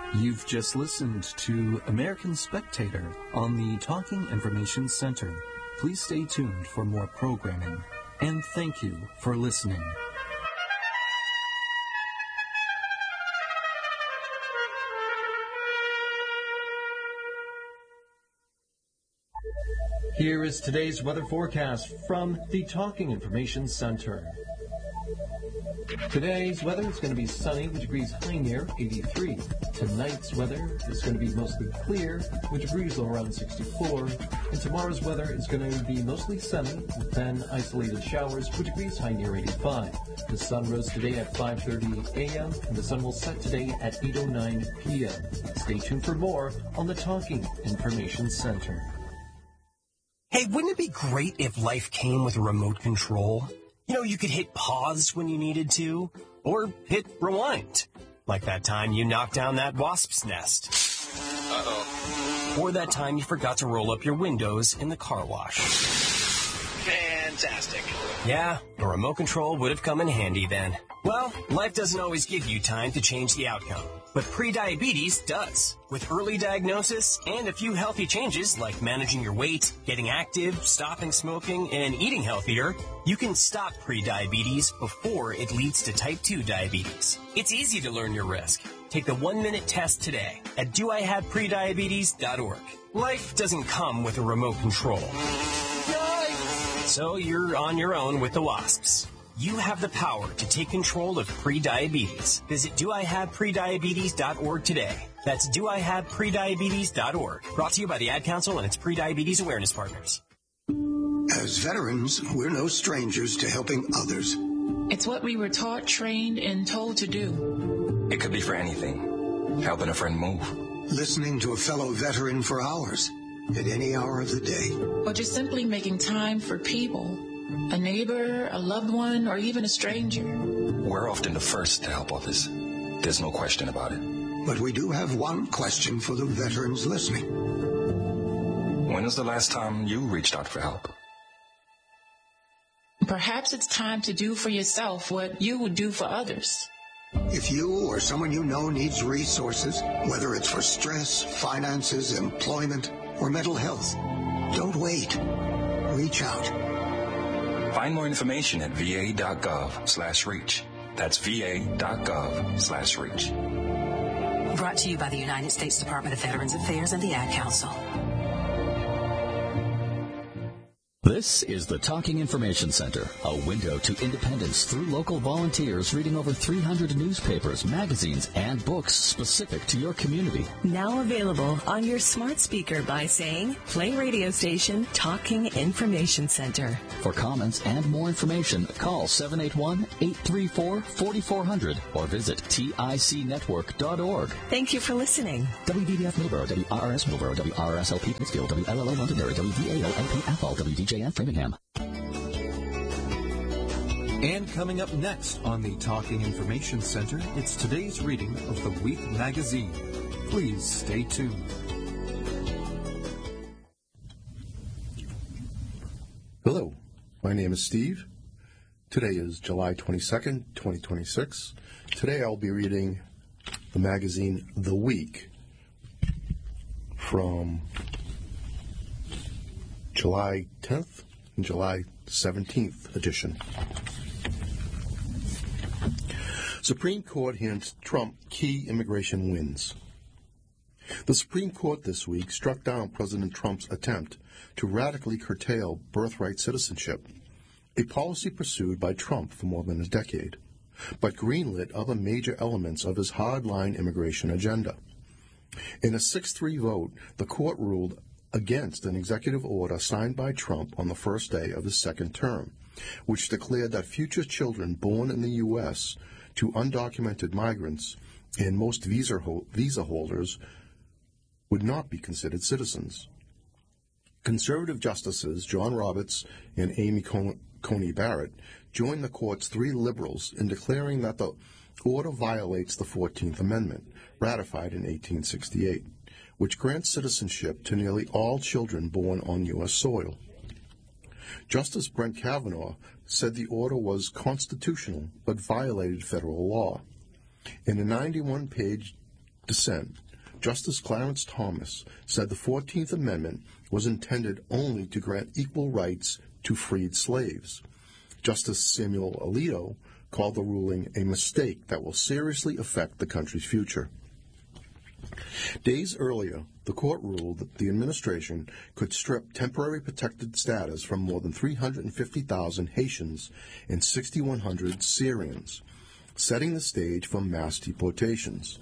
You've just listened to American Spectator on the Talking Information Center. Please stay tuned for more programming. And thank you for listening. Here is today's weather forecast from the Talking Information Center. Today's weather is going to be sunny with degrees high near 83. Tonight's weather is going to be mostly clear with degrees low around 64. And tomorrow's weather is going to be mostly sunny with then isolated showers with degrees high near 85. The sun rose today at 5:30 a.m. and the sun will set today at 8:09 p.m. Stay tuned for more on the Talking Information Center. Hey, wouldn't it be great if life came with a remote control? You know, you could hit pause when you needed to, or hit rewind. Like that time you knocked down that wasp's nest. Uh-oh. Or that time you forgot to roll up your windows in the car wash. Fantastic. Yeah, a remote control would have come in handy then. Well, life doesn't always give you time to change the outcome, but prediabetes does. With early diagnosis and a few healthy changes like managing your weight, getting active, stopping smoking, and eating healthier, you can stop prediabetes before it leads to type 2 diabetes. It's easy to learn your risk. Take the 1-minute test today at doihaveprediabetes.org. Life doesn't come with a remote control. So you're on your own with the wasps. You have the power to take control of prediabetes. Visit doihaveprediabetes.org today. That's doihaveprediabetes.org. Brought to you by the Ad Council and its prediabetes awareness partners. As veterans, we're no strangers to helping others. It's what we were taught, trained, and told to do. It could be for anything. Helping a friend move. Listening to a fellow veteran for hours, at any hour of the day. Or just simply making time for people. A neighbor, a loved one, or even a stranger. We're often the first to help others. There's no question about it. But we do have one question for the veterans listening. When was the last time you reached out for help? Perhaps it's time to do for yourself what you would do for others. If you or someone you know needs resources, whether it's for stress, finances, employment, or mental health, don't wait. Reach out. Find more information at va.gov/reach. That's va.gov/reach. Brought to you by the United States Department of Veterans Affairs and the Ad Council. This is the Talking Information Center, a window to independence through local volunteers reading over 300 newspapers, magazines, and books specific to your community. Now available on your smart speaker by saying, play radio station Talking Information Center. For comments and more information, call 781-834-4400 or visit ticnetwork.org. Thank you for listening. WDBF Middleborough, WRRS Middleborough, WRSLP Pittsfield, WLLO Londonderry, WDAO LP Athol, WDJN Framingham. And coming up next on the Talking Information Center, it's today's reading of the Week magazine. Please stay tuned. Hello, my name is Steve. Today is July 22nd, 2026. Today I'll be reading the magazine The Week from July 10th and July 17th edition. Supreme Court hints Trump key immigration wins. The Supreme Court this week struck down President Trump's attempt to radically curtail birthright citizenship, a policy pursued by Trump for more than a decade, but greenlit other major elements of his hardline immigration agenda. In a 6-3 vote, the court ruled against an executive order signed by Trump on the first day of his second term, which declared that future children born in the U.S. to undocumented migrants and most visa holders would not be considered citizens. Conservative justices John Roberts and Amy Coney Barrett joined the court's 3 liberals in declaring that the order violates the 14th Amendment, ratified in 1868, which grants citizenship to nearly all children born on U.S. soil. Justice Brett Kavanaugh said the order was constitutional but violated federal law. In a 91-page dissent, Justice Clarence Thomas said the 14th Amendment was intended only to grant equal rights to freed slaves. Justice Samuel Alito called the ruling a mistake that will seriously affect the country's future. Days earlier, the court ruled that the administration could strip temporary protected status from more than 350,000 Haitians and 6,100 Syrians, setting the stage for mass deportations.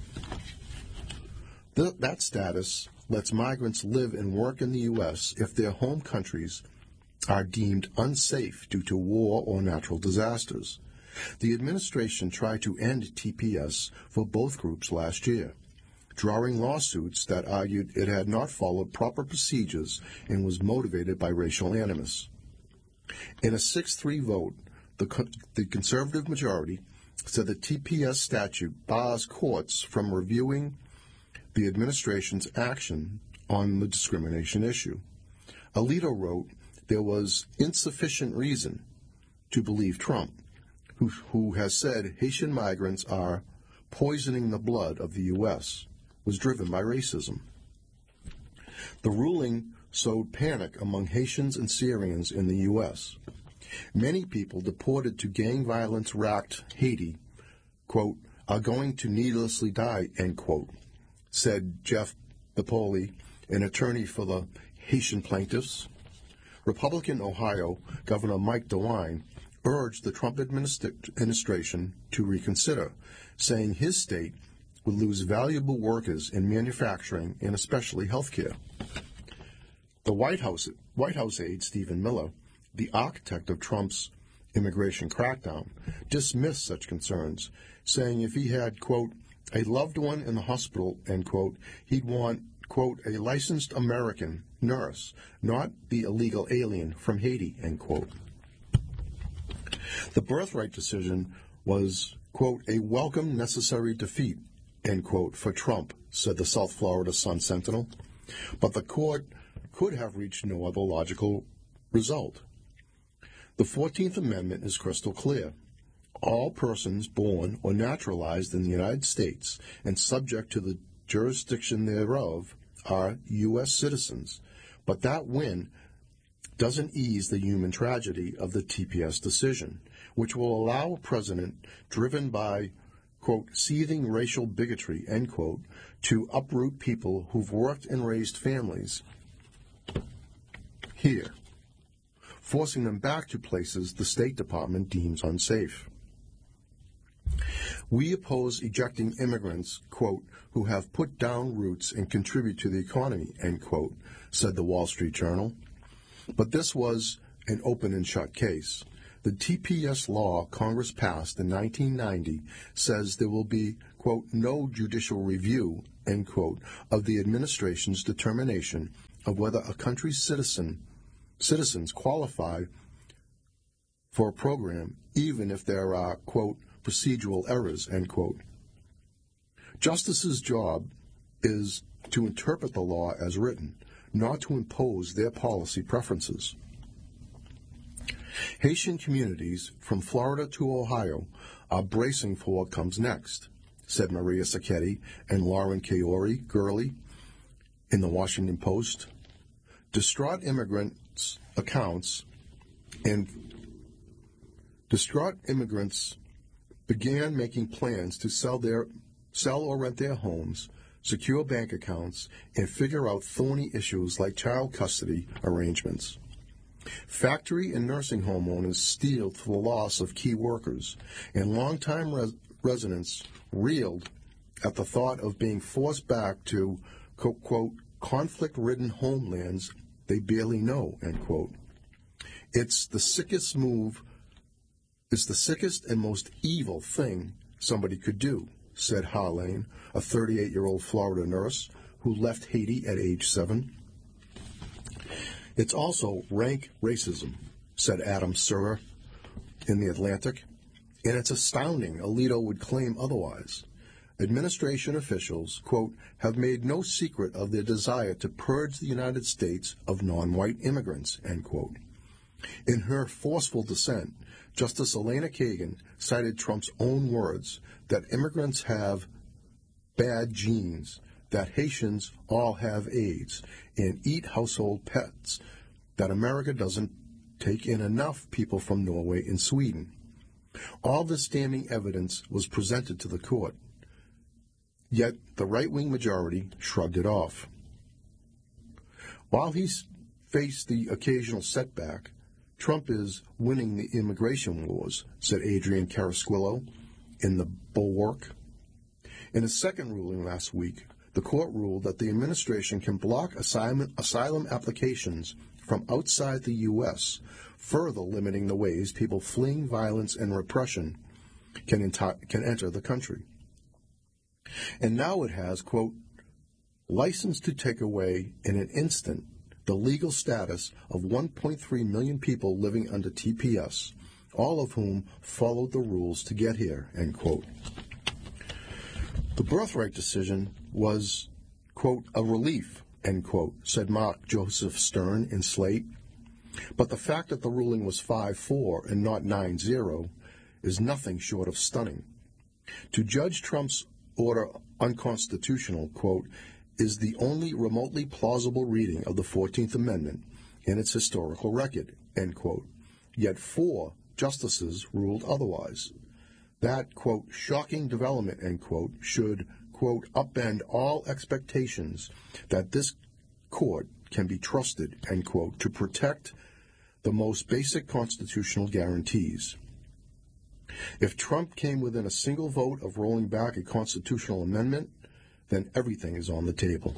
That status lets migrants live and work in the U.S. if their home countries are deemed unsafe due to war or natural disasters. The administration tried to end TPS for both groups last year, drawing lawsuits that argued it had not followed proper procedures and was motivated by racial animus. In a 6-3 vote, the conservative majority said the TPS statute bars courts from reviewing the administration's action on the discrimination issue. Alito wrote there was insufficient reason to believe Trump, who has said Haitian migrants are poisoning the blood of the U.S., was driven by racism. The ruling sowed panic among Haitians and Syrians in the U.S. Many people deported to gang violence-racked Haiti, quote, are going to needlessly die, end quote, said Jeff Napoli, an attorney for the Haitian plaintiffs. Republican Ohio Governor Mike DeWine urged the Trump administration to reconsider, saying his state would lose valuable workers in manufacturing and especially healthcare. The White House aide Stephen Miller, the architect of Trump's immigration crackdown, dismissed such concerns, saying if he had, quote, a loved one in the hospital, end quote, he'd want, quote, a licensed American nurse, not the illegal alien from Haiti, end quote. The birthright decision was, quote, a welcome necessary defeat, end quote, for Trump, said the South Florida Sun-Sentinel. But the court could have reached no other logical result. The 14th Amendment is crystal clear. All persons born or naturalized in the United States and subject to the jurisdiction thereof are U.S. citizens, but that win doesn't ease the human tragedy of the TPS decision, which will allow a president driven by, quote, seething racial bigotry, end quote, to uproot people who've worked and raised families here, forcing them back to places the State Department deems unsafe. We oppose ejecting immigrants, quote, who have put down roots and contribute to the economy, end quote, said the Wall Street Journal. But this was an open and shut case. The TPS law Congress passed in 1990 says there will be, quote, no judicial review, end quote, of the administration's determination of whether a country's citizens qualify for a program, even if there are, quote, procedural errors, end quote. Justice's job is to interpret the law as written, not to impose their policy preferences. Haitian communities from Florida to Ohio are bracing for what comes next, said Maria Sacchetti and Lauren Kaori-Gurley in the Washington Post. Distraught immigrants began making plans to sell or rent their homes, secure bank accounts, and figure out thorny issues like child custody arrangements. Factory and nursing home owners steeled for the loss of key workers, and longtime residents reeled at the thought of being forced back to, quote, conflict-ridden homelands they barely know, end quote. It's the sickest and most evil thing somebody could do, said Harlane, a 38-year-old Florida nurse who left Haiti at age 7. It's also rank racism, said Adam Serra in The Atlantic, and it's astounding Alito would claim otherwise. Administration officials, quote, have made no secret of their desire to purge the United States of non-white immigrants, end quote. In her forceful dissent, Justice Elena Kagan cited Trump's own words that immigrants have bad genes, that Haitians all have AIDS, and eat household pets, that America doesn't take in enough people from Norway and Sweden. All this damning evidence was presented to the court, yet the right-wing majority shrugged it off. While he's faced the occasional setback, Trump is winning the immigration wars, said Adrian Carasquillo in The Bulwark. In a second ruling last week, the court ruled that the administration can block asylum applications from outside the U.S., further limiting the ways people fleeing violence and repression can enter the country. And now it has, quote, license to take away in an instant the legal status of 1.3 million people living under TPS, all of whom followed the rules to get here, end quote. The birthright decision was, quote, a relief, end quote, said Mark Joseph Stern in Slate. But the fact that the ruling was 5-4 and not 9-0 is nothing short of stunning. To judge Trump's order unconstitutional, quote, is the only remotely plausible reading of the 14th Amendment in its historical record, end quote. Yet 4 justices ruled otherwise. That, quote, shocking development, end quote, should, quote, upend all expectations that this court can be trusted, end quote, to protect the most basic constitutional guarantees. If Trump came within a single vote of rolling back a constitutional amendment, then everything is on the table.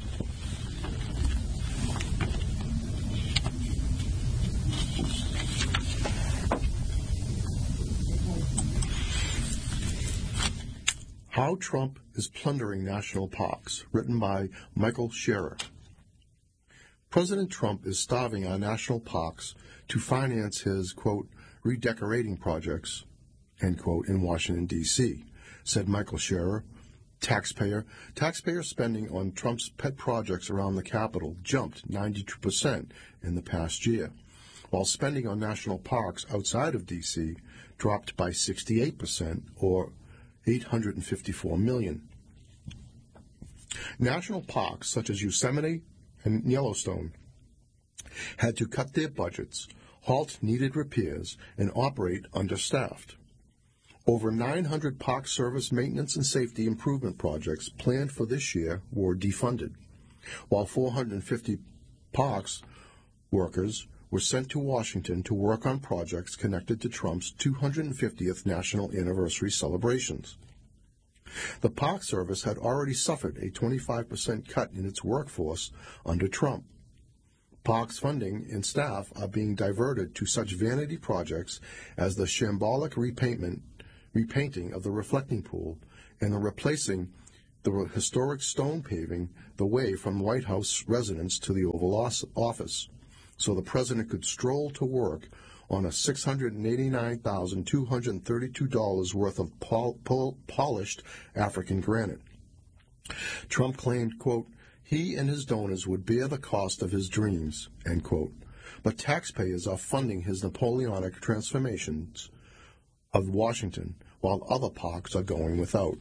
How Trump is Plundering National Parks, written by Michael Scherer. President Trump is starving our national parks to finance his, quote, redecorating projects, end quote, in Washington, D.C., said Michael Scherer. Taxpayer spending on Trump's pet projects around the Capitol jumped 92% in the past year, while spending on national parks outside of D.C. dropped by 68%, or $854 million. National parks such as Yosemite and Yellowstone had to cut their budgets, halt needed repairs, and operate understaffed. Over 900 Park Service maintenance and safety improvement projects planned for this year were defunded, while 450 parks workers were sent to Washington to work on projects connected to Trump's 250th national anniversary celebrations. The Park Service had already suffered a 25% cut in its workforce under Trump. Parks funding and staff are being diverted to such vanity projects as the shambolic repainting of the reflecting pool and the replacing the historic stone paving the way from White House residence to the Oval Office, so the president could stroll to work on a $689,232 worth of polished African granite. Trump claimed, quote, he and his donors would bear the cost of his dreams, end quote. But taxpayers are funding his Napoleonic transformations of Washington, while other parks are going without.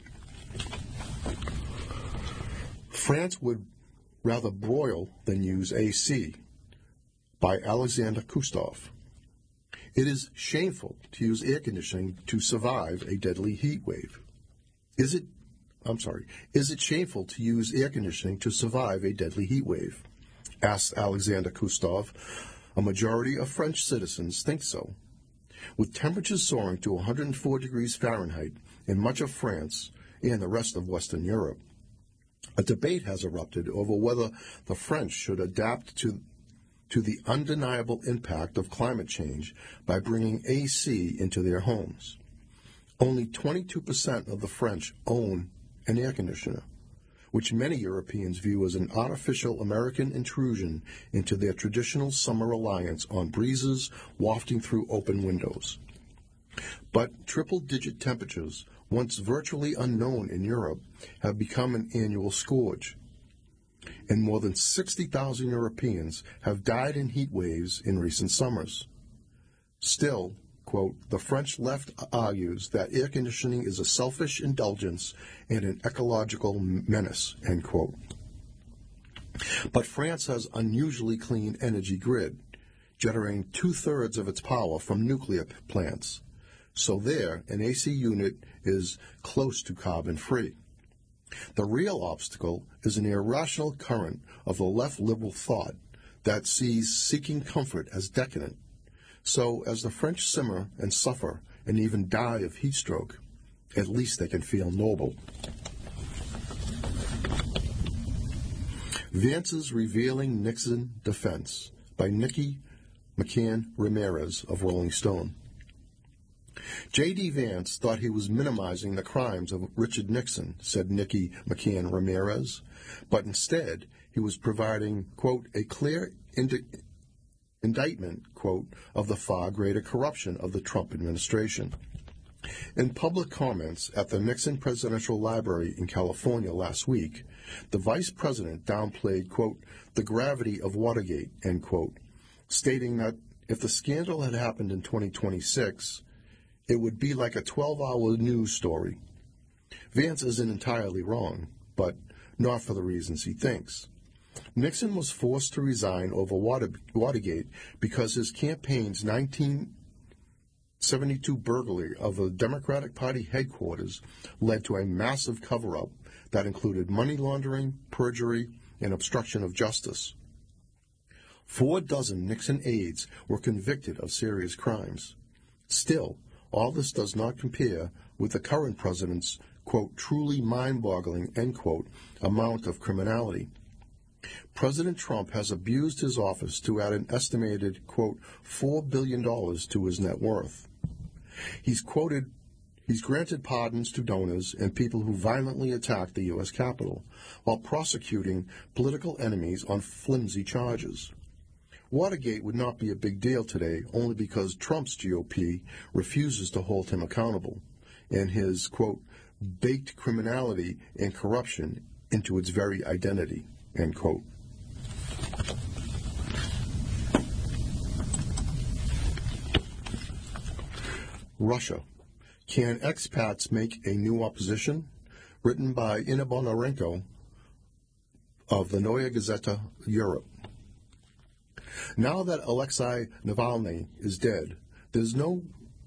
France would rather broil than use AC, by Alexander Kustov. It is shameful to use air conditioning to survive a deadly heat wave. Is it shameful to use air conditioning to survive a deadly heat wave? Asked Alexander Kustov. A majority of French citizens think so. With temperatures soaring to 104 degrees Fahrenheit in much of France and the rest of Western Europe, a debate has erupted over whether the French should adapt to the undeniable impact of climate change by bringing AC into their homes. Only 22% of the French own an air conditioner, which many Europeans view as an artificial American intrusion into their traditional summer reliance on breezes wafting through open windows. But triple-digit temperatures, once virtually unknown in Europe, have become an annual scourge, and more than 60,000 Europeans have died in heat waves in recent summers. Still, quote, the French left argues that air conditioning is a selfish indulgence and an ecological menace, end quote. But France has unusually clean energy grid, generating 2/3 of its power from nuclear plants. So there, an AC unit is close to carbon-free. The real obstacle is an irrational current of the left liberal thought that sees seeking comfort as decadent. So as the French simmer and suffer and even die of heat stroke, at least they can feel noble. Vance's Revealing Nixon Defense by Nikki McCann Ramirez of Rolling Stone. J.D. Vance thought he was minimizing the crimes of Richard Nixon, said Nikki McCann Ramirez, but instead he was providing, quote, a clear indictment, quote, of the far greater corruption of the Trump administration. In public comments at the Nixon Presidential Library in California last week, the vice president downplayed, quote, the gravity of Watergate, end quote, stating that if the scandal had happened in 2026, it would be like a 12-hour news story. Vance isn't entirely wrong, but not for the reasons he thinks. Nixon was forced to resign over Watergate because his campaign's 1972 burglary of the Democratic Party headquarters led to a massive cover-up that included money laundering, perjury, and obstruction of justice. 4 dozen Nixon aides were convicted of serious crimes. Still, all this does not compare with the current president's, quote, truly mind-boggling, end quote, amount of criminality. President Trump has abused his office to add an estimated, quote, $4 billion to his net worth. He's granted pardons to donors and people who violently attacked the U.S. Capitol, while prosecuting political enemies on flimsy charges. Watergate would not be a big deal today only because Trump's GOP refuses to hold him accountable, and his, quote, baked criminality and corruption into its very identity, end quote. Russia. Can expats make a new opposition? Written by Inna Bonarenko of the Neue Gazeta Europe. Now that Alexei Navalny is dead, there's no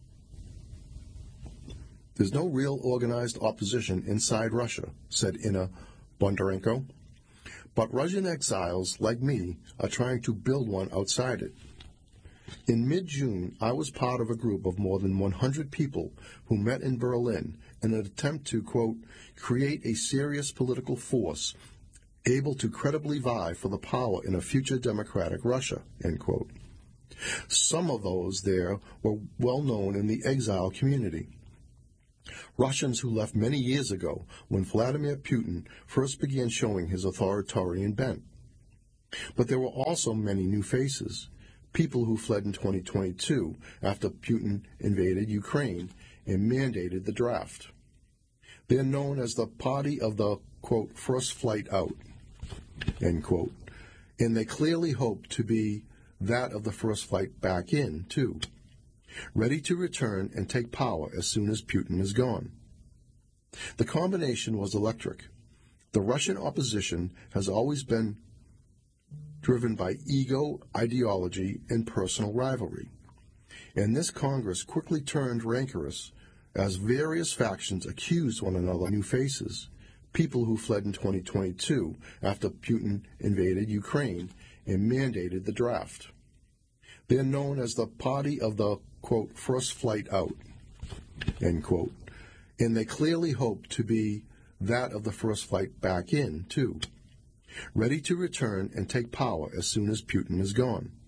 real organized opposition inside Russia, said Inna Bondarenko. But Russian exiles, like me, are trying to build one outside it. In mid-June, I was part of a group of more than 100 people who met in Berlin in an attempt to, quote, create a serious political force able to credibly vie for the power in a future democratic Russia, end quote. Some of those there were well known in the exile community. Russians who left many years ago when Vladimir Putin first began showing his authoritarian bent. But there were also many new faces, people who fled in 2022 after Putin invaded Ukraine and mandated the draft. They're known as the party of the, quote, first flight out, end quote, and they clearly hope to be that of the first flight back in, too, ready to return and take power as soon as Putin is gone. The combination was electric. The Russian opposition has always been driven by ego, ideology, and personal rivalry. And this Congress quickly turned rancorous as various factions accused one another of new faces, people who fled in 2022 after Putin invaded Ukraine and mandated the draft. They're known as the party of the, quote, first flight out, end quote, and they clearly hope to be that of the first flight back in, too, ready to return and take power as soon as Putin is gone.